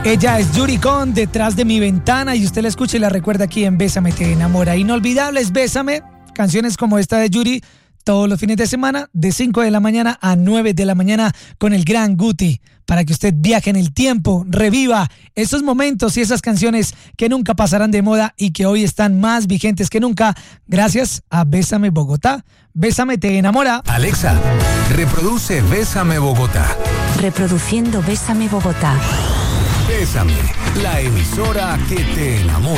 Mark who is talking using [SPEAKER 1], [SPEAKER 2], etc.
[SPEAKER 1] Ella es Yuri con Detrás de mi ventana y usted la escucha y la recuerda aquí en Bésame te enamora. Inolvidables Bésame, canciones como esta de Yuri todos los fines de semana de 5 de la mañana a 9 de la mañana con el gran Guti, para que usted viaje en el tiempo, reviva esos momentos y esas canciones que nunca pasarán de moda y que hoy están más vigentes que nunca gracias a Bésame Bogotá. Bésame te enamora.
[SPEAKER 2] Alexa, reproduce Bésame Bogotá.
[SPEAKER 3] Reproduciendo Bésame Bogotá.
[SPEAKER 2] Bésame, la emisora que te enamora.